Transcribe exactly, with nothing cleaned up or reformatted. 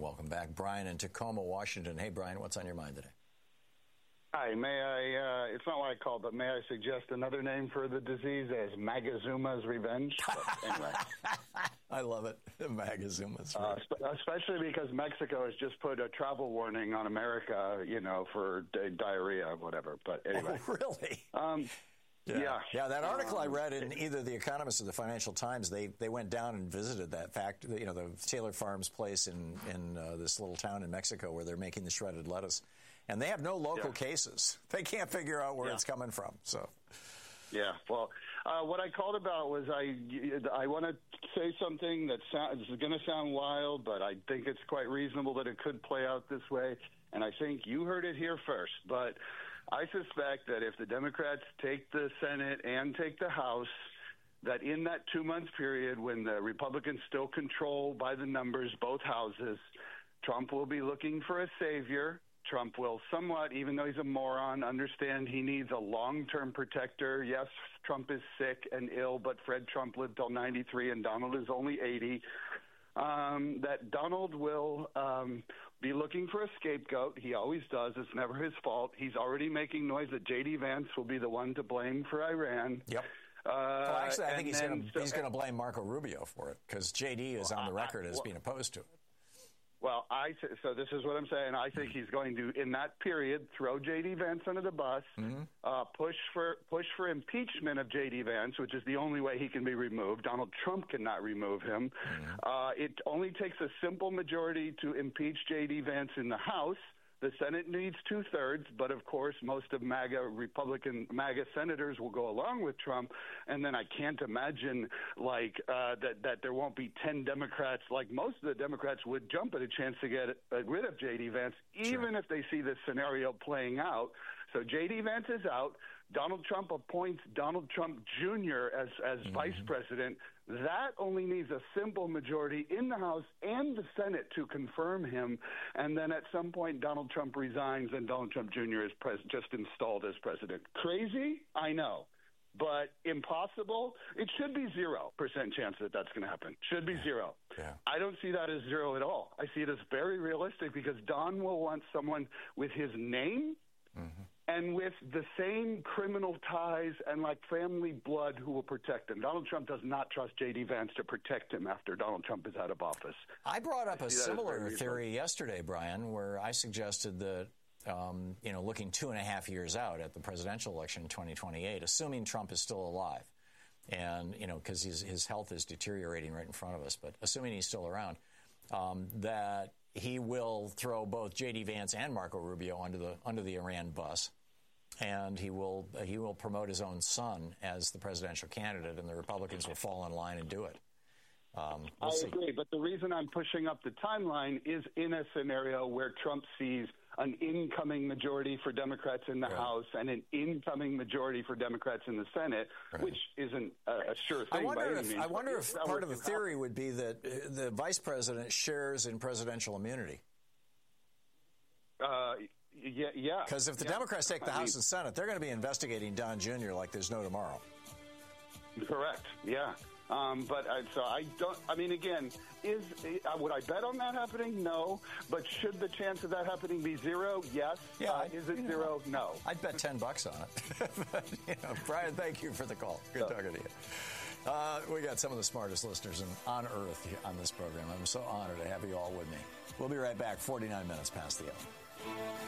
welcome back. Brian in Tacoma, Washington. Hey, Brian, what's on your mind today? Hi, may I, uh, it's not what I called, but may I suggest another name for the disease as Magazuma's Revenge? But anyway. I love it, Magazuma's uh, Especially because Mexico has just put a travel warning on America, you know, for di- diarrhea or whatever. But anyway. Oh, really? Um, yeah. yeah. Yeah, that article um, I read in either The Economist or the Financial Times, they, they went down and visited that fact, you know, the Taylor Farms place in, in uh, this little town in Mexico where they're making the shredded lettuce. And they have no local yeah. cases. They can't figure out where yeah. it's coming from. So, yeah. Well, uh, what I called about was I I want to say something that sounds is going to sound wild, but I think it's quite reasonable that it could play out this way. And I think you heard it here first. But I suspect that if the Democrats take the Senate and take the House, that in that two-month period when the Republicans still control by the numbers both houses, Trump will be looking for a savior. Trump will somewhat, even though he's a moron, understand he needs a long-term protector. Yes, Trump is sick and ill, but Fred Trump lived till ninety-three and Donald is only eighty. Um, that Donald will um, be looking for a scapegoat. He always does. It's never his fault. He's already making noise that J D. Vance will be the one to blame for Iran. Yep. Uh, well, actually, I think he's going so, he's going to blame Marco Rubio for it because J D is well, on the record I, as well, being opposed to it. Well, I th- so this is what I'm saying. I think he's going to, in that period, throw J D. Vance under the bus, mm-hmm. uh, push for push for impeachment of J D. Vance, which is the only way he can be removed. Donald Trump cannot remove him. Mm-hmm. Uh, it only takes a simple majority to impeach J D. Vance in the House. The Senate needs two-thirds, but of course most of MAGA Republican MAGA senators will go along with Trump, and then I can't imagine like uh, that that there won't be ten Democrats, like most of the Democrats would jump at a chance to get rid of J D. Vance, even sure. if they see this scenario playing out. So J D. Vance is out. Donald Trump appoints Donald Trump Junior as as mm-hmm. vice president. That only needs a simple majority in the House and the Senate to confirm him. And then at some point, Donald Trump resigns and Donald Trump Junior is pres- just installed as president. Crazy? I know. But impossible? It should be zero percent chance that that's going to happen. Should be yeah. zero. Yeah. I don't see that as zero at all. I see it as very realistic because Don will want someone with his name mm-hmm. and with the same criminal ties and like family blood who will protect him. Donald Trump does not trust J D. Vance to protect him after Donald Trump is out of office. I brought up I a similar theory yesterday, Brian, where I suggested that Um, you know, looking two and a half years out at the presidential election in twenty twenty-eight, assuming Trump is still alive, and, you know, because his, his health is deteriorating right in front of us, but assuming he's still around, um, that he will throw both J D. Vance and Marco Rubio under the under the Iran bus, and he will uh, he will promote his own son as the presidential candidate, and the Republicans will fall in line and do it. Um, we'll I see. agree, but the reason I'm pushing up the timeline is in a scenario where Trump sees an incoming majority for Democrats in the right. House and an incoming majority for Democrats in the Senate, right. which isn't a, a sure thing. I wonder by any if, means, I wonder if part of the theory happen. would be that the vice president shares in presidential immunity. Uh, yeah, yeah. Because if the yeah. Democrats take the I House mean, and Senate, they're going to be investigating Don Junior like there's no tomorrow. Correct. Yeah. Um, but I, so I don't. I mean, again, is uh, would I bet on that happening? No. But should the chance of that happening be zero? Yes. Yeah. Uh, is it zero? Know, no. I'd bet ten bucks on it. But, you know, Brian, thank you for the call. Good so. talking to you. Uh, we got some of the smartest listeners in, on earth on this program. I'm so honored to have you all with me. We'll be right back. forty-nine minutes past the hour.